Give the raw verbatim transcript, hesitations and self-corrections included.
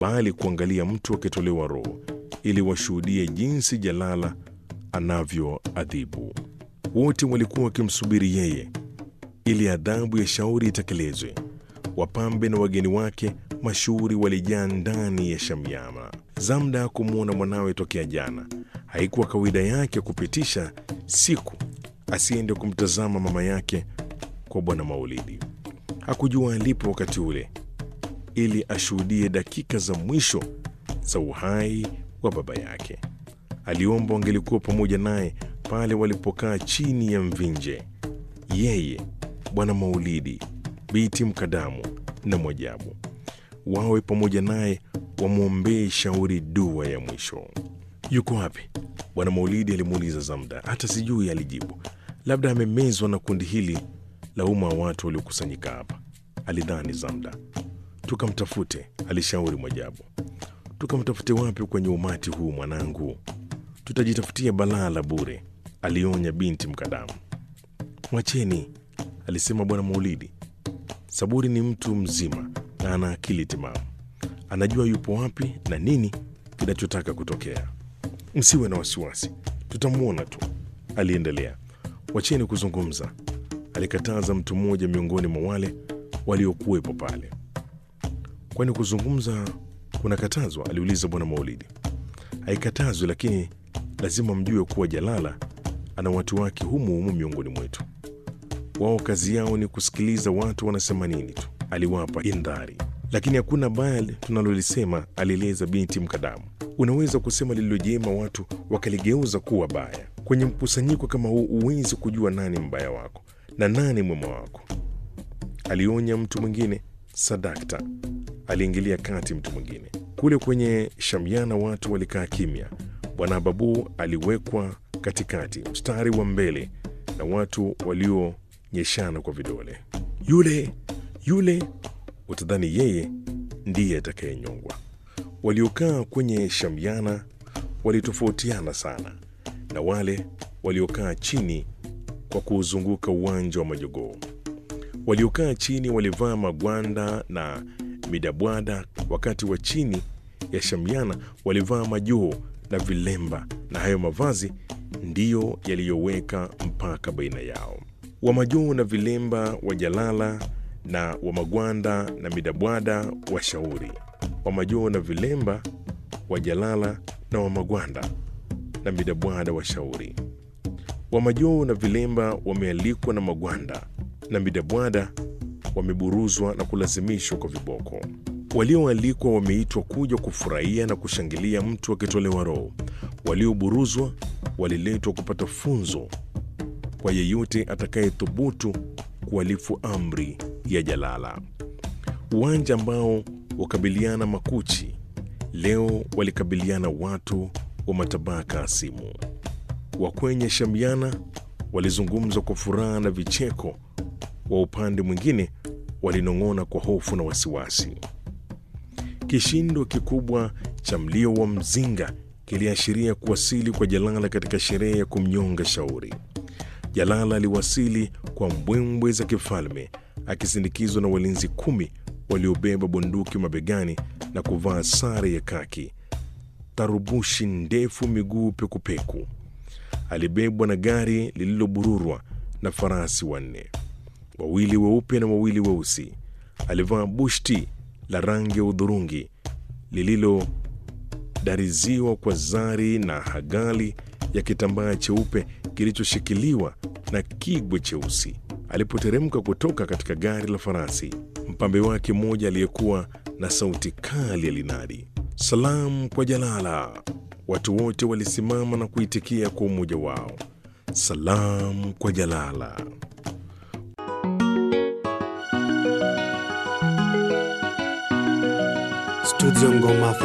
bali kuangalia mtu akitolewa roho ili washuhudie jinsi Jalala anavyoadhibu. Wote walikuwa wakimsubiri yeye ili adhabu ya shauri itekelezwe. Wapambe na wageni wake mashuhuri walijaa ndani ya Shamyama. Zamda kumwona mwanawe tokea jana. Haikuwa kawaida yake kupitisha siku asiende kumtazama mama yake kwa Bwana Maulidi. Hakujua alipo wakati ule ili ashuhudie dakika za mwisho za uhai wa baba yake. Aliomba wangelikuwa pamoja naye pale walipokaa chini ya mvinje, yeye, Bwana Maulidi, Binti Mkadamu na Mwajabu, wawe pamoja naye wamwombee shauri dua ya mwisho. Yuko wapi? Bwana Maulidi alimuuliza Zamda. Hata sijui, alijibu. Labda amemezwa na kundi hili la umma wa watu waliokusanyika hapa, alidhani Zamda. Tukamtafute, alishauri Mwajabu. Tukamtafute wapi kwenye umati huu mwanangu? Tutajitafutia balaa la bure, alionya Binti Mkadamu. Mwacheni, alisema Bwana Maulidi. Saburi ni mtu mzima na ana akili timamu. Anajua yupo wapi na nini kinachotaka kutokea. Msiwe na wasiwasi, tutamuona tu, aliendelea. Wacheni kuzungumza, alikataza mtu mmoja miongoni mwa wale waliokuwepo pale. Kwani kuzungumza kunakatazwa? Aliuliza Bwana Maulidi. Haikatazwi, lakini lazima mjue kuwa Jalala ana watu wake humu humu miongoni mwetu. Wao kazi yao ni kusikiliza watu wanasema nini tu, aliwapa indhari. Lakini hakuna baya tunalolisema, alieleza Binti Mkadamu. Unaweza kusema lililojema watu wakaligeuza kuwa baya. Kwenye mkusanyiko kama huu uwezi kujua nani mbaya wako na nani mwema wako, alionya mtu mwingine. Sadakta, aliingilia kati mtu mwingine. Kule kwenye Shamyana watu walikaa kimya. Bwana Babu aliwekwa katikati, mstari wa mbele na watu walionyeshana kwa vidole. Yule, yule, utadhani yeye ndiye atakayenyongwa. Waliokaa kwenye Shamyana walitofautiana sana na wale waliokaa chini kwa kuuzunguka uwanja wa majogoo. Waliokaa chini walivaa magwanda na midabwada, wakati wa chini ya Shamyana walivaa majoo na vilemba, na hayo mavazi ndiyo yaliyoweka mpaka baina yao. Wa majoo na vilemba wa Jalala na wa magwanda na midabwada wa Shauri. Wa majoo na vilemba wa Jalala na wa magwanda na midabwada wa Shauri. Wa majoo na vilemba wamealikwa na magwanda na midabwada wameburuzwa na kulazimishwa kwa viboko. Walioalikwa wameitwa kuja kufurahia na kushangilia mtu akitolewa roho. Walioburuzwa waliletwa kupata funzo kwa yeyote atakayethubutu kualifu amri ya Jalala. Uwanja ambao wakabiliana makuchi, leo walikabiliana watu wa matabaka asimu. Wa kwenye Shamyana walizungumza kwa furaha na vicheko, wa upande mwingine walinong'ona kwa hofu na wasiwasi. Kishindo kikubwa cha mlio wa mzinga kiliashiria kuwasili kwa Jalala katika sherehe ya kumnyonga Shauri. Jalala aliwasili kwa mbwembwe za kifalme akisindikizwa na walinzi kumi waliobeba bunduki mabegani na kuvaa sare ya kaki, tarubushi ndefu, miguu pekupeku. Alibebwa na gari lililobururwa na farasi wanne, wawili weupe na wawili weusi. Alivaa bushti la rangi ya udhurungi lililodariziwa kwa zari na hagali ya kitambaa cheupe kilichoshikiliwa na kigwe cheusi. Alipoteremka kutoka katika gari la farasi, mpambe wake mmoja aliyekuwa na sauti kali alinadi, "Salamu kwa Jalala!" Watu wote walisimama na kuitikia kwa umoja wao, "Salamu kwa Jalala!" Studio Ngoma.